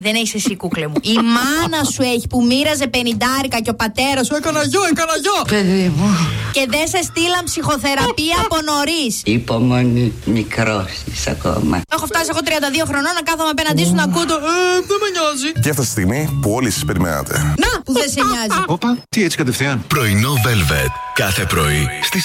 Δεν έχεις εσύ, κούκλε μου. Η μάνα σου έχει που μοίραζε 50 και ο πατέρας σου έκανα γιο. Παιδί μου. Και δεν σε στείλαν ψυχοθεραπεία από νωρίς. Υπομονή, μικρός είσαι ακόμα. Έχω φτάσει εγώ 32 χρονών να κάθομαι απέναντί σου να ακούω το δεν με νοιάζει. Και έφτασε η στιγμή που όλοι εσείς περιμένατε. Να, που δεν σε νοιάζει. Όπα, τι έτσι κατευθείαν. Πρωινό Velvet. Κάθε πρωί στις